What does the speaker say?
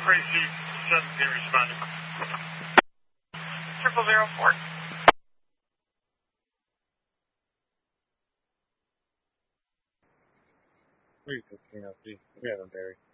Tracy 17 responding. 0004. Where you 15 LC? We have him buried.